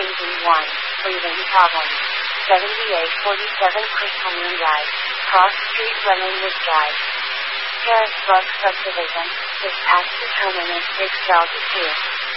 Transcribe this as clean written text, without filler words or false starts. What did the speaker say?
Engine 1, breathing problems. 7847 Crystalline Drive, Cross Street, Lemonwood Drive. Harrisburg Subdivision, dispatch determinant 6 Delta 2.